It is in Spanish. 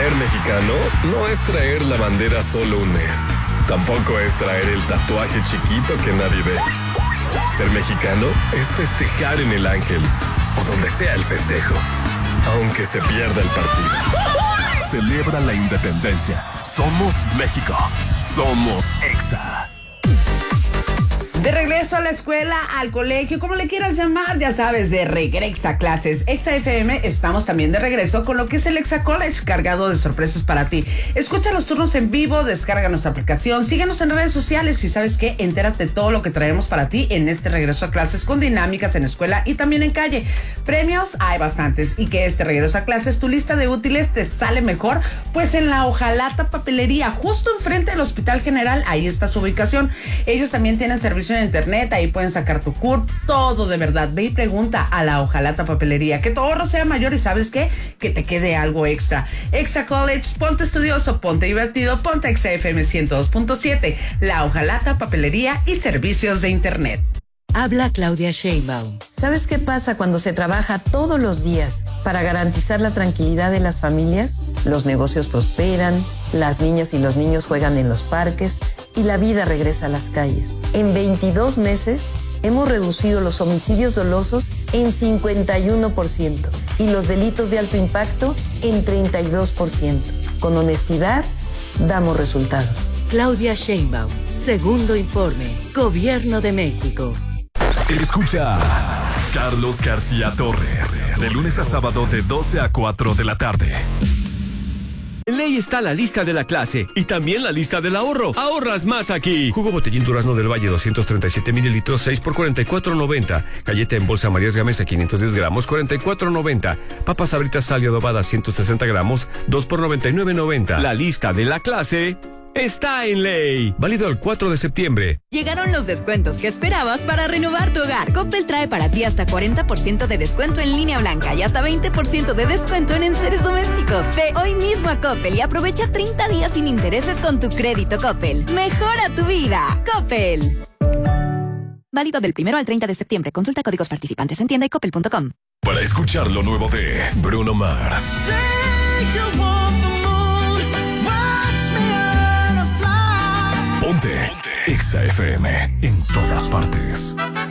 Ser mexicano no es traer la bandera solo un mes. Tampoco es traer el tatuaje chiquito que nadie ve. Ser mexicano es festejar en el Ángel o donde sea el festejo, aunque se pierda el partido. Celebra la independencia. Somos México. Somos Exa. De regreso a la escuela, al colegio, como le quieras llamar, ya sabes, de regreso a clases. Exa FM, estamos también de regreso con lo que es el Exa College, cargado de sorpresas para ti. Escucha los turnos en vivo, descarga nuestra aplicación, síguenos en redes sociales y ¿sabes qué? Entérate de todo lo que traemos para ti en este regreso a clases con dinámicas en escuela y también en calle. Premios hay bastantes y que este regreso a clases, tu lista de útiles te sale mejor, pues en la Hojalata Papelería, justo enfrente del Hospital General, ahí está su ubicación. Ellos también tienen servicio en internet, ahí pueden sacar tu CURP, todo de verdad. Ve y pregunta a la Hojalata Papelería, que tu ahorro sea mayor y ¿sabes qué? Que te quede algo extra. Exa College, ponte estudioso, ponte divertido, ponte Exa FM 102.7, la Hojalata Papelería y servicios de internet. Habla Claudia Sheinbaum. ¿Sabes qué pasa cuando se trabaja todos los días para garantizar la tranquilidad de las familias? Los negocios prosperan, las niñas y los niños juegan en los parques y la vida regresa a las calles. En 22 meses hemos reducido los homicidios dolosos en 51% y los delitos de alto impacto en 32%. Con honestidad, damos resultados. Claudia Sheinbaum, segundo informe, Gobierno de México. Escucha Carlos García Torres, de lunes a sábado de 12 a 4 de la tarde. En Ley está la lista de la clase y también la lista del ahorro. Ahorras más aquí. Jugo Botellín Durazno del Valle 237 mililitros 6 por 44.90. Galleta en bolsa Marías Gamesa 510 gramos 44.90. Papas Sabritas Sal y Adobada 160 gramos 2 por 99.90. La lista de la clase está en Ley. Válido el 4 de septiembre. Llegaron los descuentos que esperabas para renovar tu hogar. Coppel trae para ti hasta 40% de descuento en línea blanca y hasta 20% de descuento en enseres domésticos. Ve hoy mismo a Coppel y aprovecha 30 días sin intereses con tu crédito Coppel. Mejora tu vida. Coppel. Válido del 1 al 30 de septiembre. Consulta códigos participantes en tienda y coppel.com. Para escuchar lo nuevo de Bruno Mars. Ponte Exa FM en todas partes.